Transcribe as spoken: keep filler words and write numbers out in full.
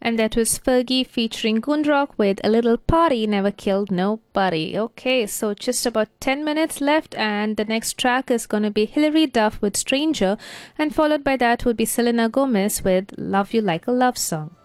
And that was Fergie featuring Goondrock with A Little Party Never Killed Nobody. Okay, so just about ten minutes left, and the next track is going to be Hilary Duff with Stranger, and followed by that would be Selena Gomez with Love You Like a Love Song.